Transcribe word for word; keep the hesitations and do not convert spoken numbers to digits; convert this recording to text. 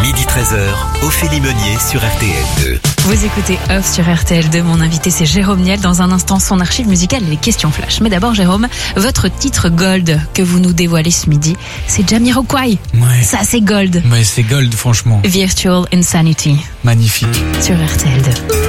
midi treize heures, Ophélie Meunier sur R T L deux. Vous écoutez Off sur R T L deux. Mon invité, c'est Jérôme Niel. Dans un instant, son archive musicale et les questions flash. Mais d'abord, Jérôme, votre titre Gold que vous nous dévoilez ce midi, c'est Jamiroquai. Ouais. Ça, c'est Gold. Ouais, c'est Gold, franchement. Virtual Insanity. Magnifique. Sur R T L deux.